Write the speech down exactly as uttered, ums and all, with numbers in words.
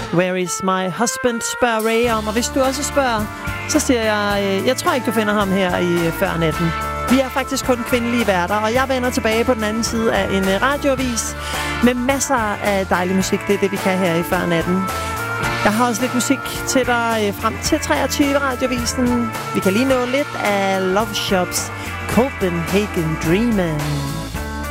Where is my husband, spørger Ray om. Og hvis du også spørger, så siger jeg, øh, jeg tror ikke, du finder ham her i øh, Før Natten. Vi er faktisk kun kvindelige værter, og jeg vender tilbage på den anden side af en øh, radioavis med masser af dejlig musik. Det er det, vi kan her i Før Natten. Jeg har også lidt musik til dig øh, frem til treogtyve radiovisen. Vi kan lige nå lidt af Love Shops Copenhagen Dreamin'.